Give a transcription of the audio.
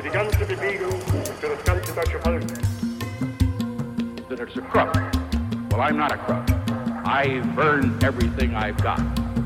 die ganze Bewegung für das ganze deutsche Volk. That it's a crook. Well, I'm not a crook. I've earned everything I've got.